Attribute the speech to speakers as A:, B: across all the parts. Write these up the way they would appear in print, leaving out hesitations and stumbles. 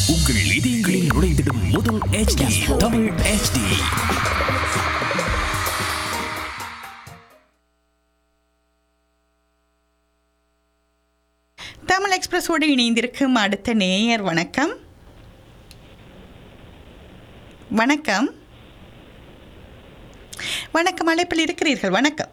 A: உங்கள் இதயங்களில் நுழைந்திடும் முதல் HD தமிழ் HD.
B: தமிழ் எக்ஸ்பிரஸோடு இணைந்திருக்கும் அடுத்த நேயர். வணக்கம். வணக்கம் வணக்கம், அழைப்பில் இருக்கிறீர்கள். வணக்கம்.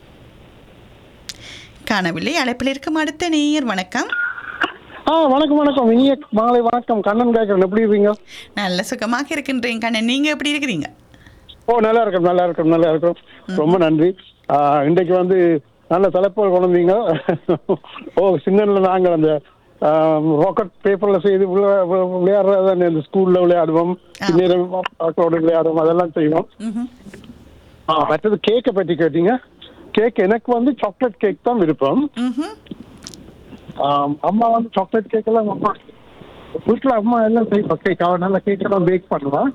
B: காணவில்லை. அழைப்பில் இருக்கும் அடுத்த நேயர். வணக்கம்.
C: வணக்கம் வணக்கம், இனிய மாலை வணக்கம். கண்ணன் கேட்கறேன், எப்படி இருக்கீங்க?
B: நல்ல சுகமாக இருக்கின்றேன் கண்ணன், நீங்க எப்படி இருக்கிறீங்க?
C: நல்லா இருக்கும் நல்லா இருக்கும் நல்லா இருக்கும். ரொம்ப நன்றி. இன்றைக்கு வந்து நல்ல தலைப்புகள் கொண்டு வந்தீங்க. சின்னன்ல நாங்கள் அந்த ராக்கெட் பேப்பர்ல செய்து விளையாடுறத இந்த ஸ்கூல்ல விளையாடுவோம், பின்னோட விளையாடுவோம், அதெல்லாம் செய்வோம். மற்றது கேக்கை பற்றி கேட்டீங்க. கேக் எனக்கு வந்து சாக்லேட் கேக் தான் விருப்பம். அம்மா வந்து சாக்லேட் கேக் எல்லாம் அம்மா வீட்டுல அம்மா எல்லாம் செய்வா. கேக் அவ நல்லா கேக் எல்லாம் பேக் பண்ணுவான்.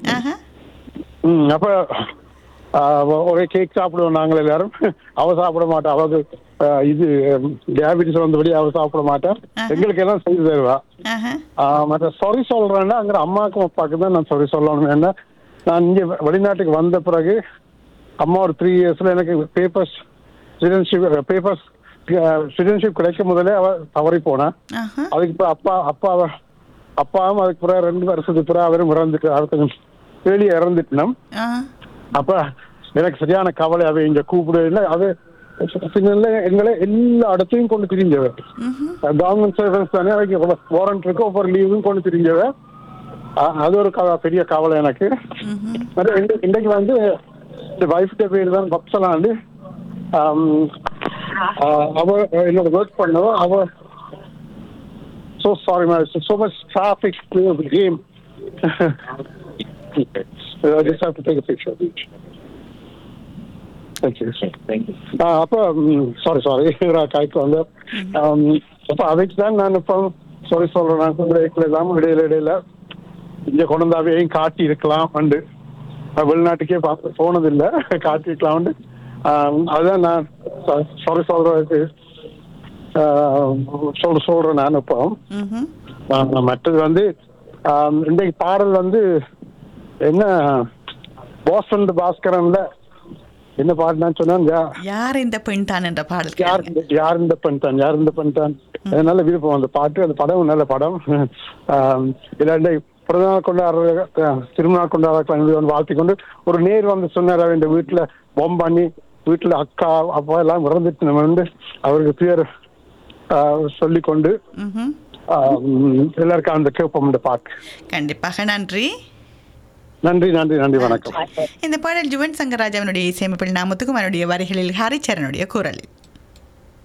C: அப்ப ஒரே கேக் சாப்பிடுவோம் நாங்கள் எல்லாரும். அவ சாப்பிட மாட்டா, அவளுக்கு இது டயபிட்டிஸ் வந்தபடி அவ சாப்பிட மாட்டேன். எங்களுக்கு எல்லாம் செய்து தருவா. மற்ற சாரி சொல்றேன்னா அங்க அம்மாவுக்கும் அப்பாவுக்கு தான் நான் சாரி சொல்லணும். ஏன்னா நான் இங்க வெளிநாட்டுக்கு வந்த பிறகு அம்மா ஒரு 3 இயர்ஸ்ல எனக்கு பேப்பர்ஸ் சிட்டிசன்ஷிப் கிடைக்கும் முதலே அவ தவறி போனா. அதுக்கு இப்ப அப்பாவும் அதுக்கு பிறகு 2 வருஷத்துக்கு பிறகு அவரும் இறந்துட்டு, அவர் கொஞ்சம் வெளியே இறந்துட்டோம். அப்ப எனக்கு சரியான கவலை. அவ இங்க கூப்பிடுல, அது எங்களை எல்லா இடத்தையும் கொண்டு திரிஞ்சவ. கவர்மெண்ட் சர்வீஸ் தானே, வாரண்ட் இருக்கு, ஒவ்வொரு லீவும் கொண்டு திரிஞ்சவ. அது ஒரு பெரிய கவலை எனக்கு. இன்றைக்கு வந்து இந்த வைஃப்ட பேர் தான் பப்சலாண்டு. அவ என்னோட ஒர்க் பண்ணவ. அவ so sorry man, so much traffic in the game. I just have to take a picture of each. Thank you. அப்ப sorry காய்க்கு வந்து அப்ப அதுக்கு தான் நான் இப்போ சாரி சொல்றேன். இடையில இங்க கொண்டு வந்தாவையும் காட்டி இருக்கலாம் வந்து, வெளிநாட்டுக்கே பார்த்து போனதில்லை, காட்டிருக்கலாம் வந்து. அதுதான் நான் சாரி சொல்றதுக்கு சொல்றேன் நான். இப்போ மற்றது வந்து இன்றைக்கு பாடல் வந்து என்ன, போஸ்டன் பாஸ்கரன்ல என்ன பாடினான்னு சொன்னா,
B: யார் இந்த பெண் தான் என்ற பாடல்.
C: யார் இந்த பெண் தான் நல்ல விருப்பம் அந்த பாட்டு. அந்த படம் நல்ல படம். இல்லாண்ட பிறந்தநாள் கொண்டாடுற திருமணம் கொண்டாடுற வாழ்த்தி கொண்டு ஒரு நேர் வந்து சொன்னார். இந்த வீட்டுல பொம் பண்ணி வீட்டுல அக்கா அப்பா எல்லாம் இறந்துட்டு நம்ம வந்து அவருக்கு பேர் சொல்லிக்கொண்டு எல்லாருக்கும் அந்த கேட்போம் இந்த பாட்டு.
B: கண்டிப்பாக. நன்றி.
C: வணக்கம்.
B: இந்த பாடல் ஜுவன் சங்கர் ராஜாவினுடைய இசையமைப்பில் முத்துக்குமாரனுடைய வரிகளில் ஹரிச்சரனுடைய குரலில்.